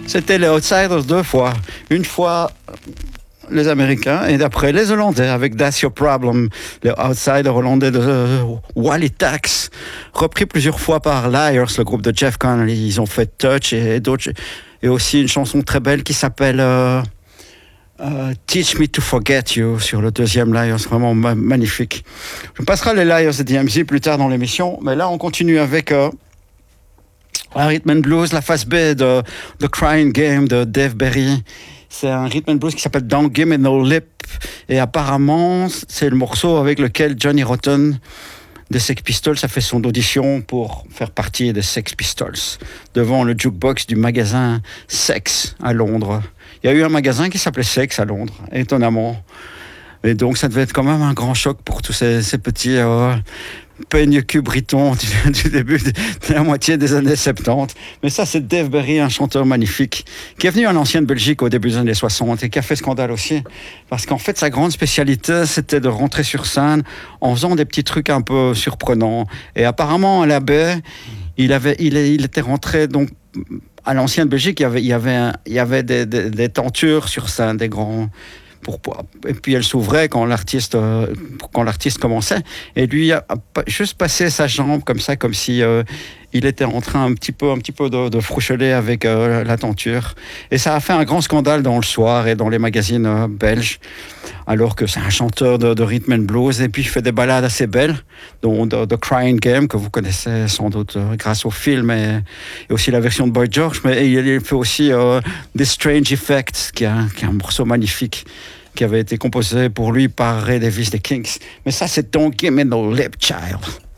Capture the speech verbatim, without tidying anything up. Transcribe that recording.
C'était les Outsiders deux fois. Une fois les Américains et d'après les Hollandais avec That's Your Problem, les Outsiders hollandais de euh, Wally Tax, repris plusieurs fois par Liars, le groupe de Jeff Connolly. Ils ont fait Touch et, et d'autres. Et aussi une chanson très belle qui s'appelle euh, euh, Teach Me to Forget You sur le deuxième Liars, vraiment ma- magnifique. Je passerai les Liars de D M Z plus tard dans l'émission, mais là on continue avec euh, un rhythm and blues, la face B de The Crying Game de Dave Berry. C'est un rhythm and blues qui s'appelle Don't Give Me No Lip. Et apparemment, c'est le morceau avec lequel Johnny Rotten des Sex Pistols a fait son audition pour faire partie des Sex Pistols devant le jukebox du magasin Sex à Londres. Il y a eu un magasin qui s'appelait Sex à Londres, étonnamment. Et donc, ça devait être quand même un grand choc pour tous ces, ces petits euh, peigne-cul britons du, du début de, de la moitié des années soixante-dix. Mais ça, c'est Dave Berry, un chanteur magnifique, qui est venu en ancienne Belgique au début des années soixante et qui a fait scandale aussi. Parce qu'en fait, sa grande spécialité, c'était de rentrer sur scène en faisant des petits trucs un peu surprenants. Et apparemment, à la baie, il, avait, il, il était rentré donc à l'ancienne Belgique, il y avait, il y avait, un, il y avait des, des, des tentures sur scène, des grands... Pour, et puis elle s'ouvrait quand l'artiste, euh, quand l'artiste commençait. Et lui a, a juste passé sa jambe comme ça, comme si euh, il était en train un petit peu, un petit peu de, de froucheler avec euh, la tenture. Et ça a fait un grand scandale dans le soir et dans les magazines euh, belges. Alors que c'est un chanteur de, de rhythm and blues. Et puis il fait des ballades assez belles, dont The Crying Game, que vous connaissez sans doute euh, grâce au film et, et aussi la version de Boy George. Mais il, il fait aussi euh, The Strange Effects, qui est, un, qui est un morceau magnifique, qui avait été composé pour lui par Ray Davies des Kings. Mais ça, c'est Don't Give Me No Lip, Child.